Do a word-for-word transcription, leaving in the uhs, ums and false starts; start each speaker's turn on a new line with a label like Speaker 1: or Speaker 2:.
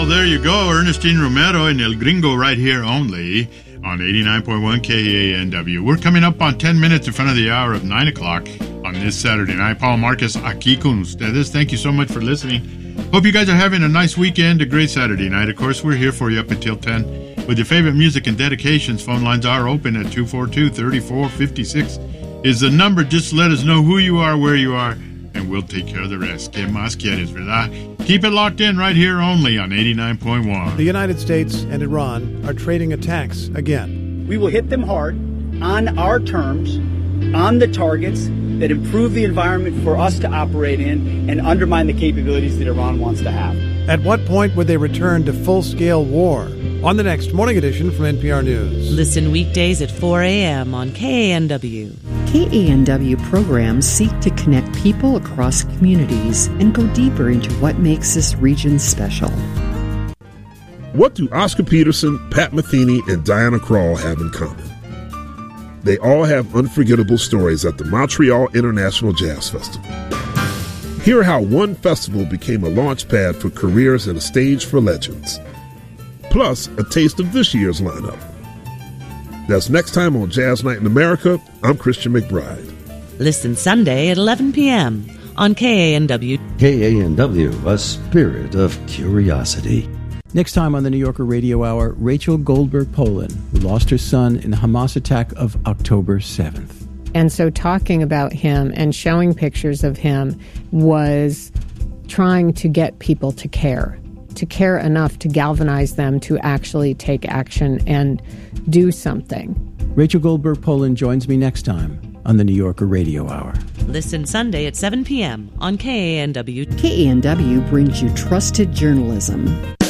Speaker 1: there you go. Ernestine Romero and El Gringo right here only on eighty-nine point one K A N W. We're coming up on ten minutes in front of the hour of nine o'clock on this Saturday night. Paul Marquez aquí con ustedes. Thank you so much for listening. Hope you guys are having a nice weekend, a great Saturday night. Of course, we're here for you up until ten with your favorite music and dedications. Phone lines are open at two four two, three four five six is the number. Just let us know who you are, where you are, and we'll take care of the rest. ¿Qué más quieres, verdad? Keep it locked in right here only on eighty-nine point one.
Speaker 2: The United States and Iran are trading attacks again.
Speaker 3: We will hit them hard on our terms, on the targets that improve the environment for us to operate in and undermine the capabilities that Iran wants to have.
Speaker 2: At what point would they return to full-scale war? On the next Morning Edition from N P R News.
Speaker 4: Listen weekdays at four a.m. on K A N W.
Speaker 5: K A N W programs seek to connect people across communities and go deeper into what makes this region special.
Speaker 6: What do Oscar Peterson, Pat Metheny, and Diana Krall have in common? They all have unforgettable stories at the Montreal International Jazz Festival. Hear how one festival became a launch pad for careers and a stage for legends. Plus, a taste of this year's lineup. That's next time on Jazz Night in America. I'm Christian McBride.
Speaker 4: Listen Sunday at eleven p.m. on K A N W.
Speaker 7: K A N W, a spirit of curiosity.
Speaker 8: Next time on the New Yorker Radio Hour, Rachel Goldberg Polin, who lost her son in the Hamas attack of October seventh.
Speaker 9: And so talking about him and showing pictures of him was trying to get people to care. to care enough to galvanize them to actually take action and do something.
Speaker 8: Rachel Goldberg Polin joins me next time on the New Yorker Radio Hour.
Speaker 4: Listen Sunday at seven p.m. on K A N W.
Speaker 5: K A N W brings you trusted journalism.